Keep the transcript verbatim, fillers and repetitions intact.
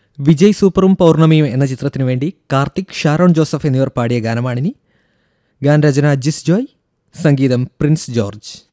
വിജയ് സൂപ്പറും പൗർണമിയും എന്ന ചിത്രത്തിനു വേണ്ടി കാർത്തിക്, ഷാരോൺ ജോസഫ് എന്നിവർ പാടിയ ഗാനമാണിനി. ഗാനരചന ജിസ് ജോയ്, സംഗീതം പ്രിൻസ് ജോർജ്.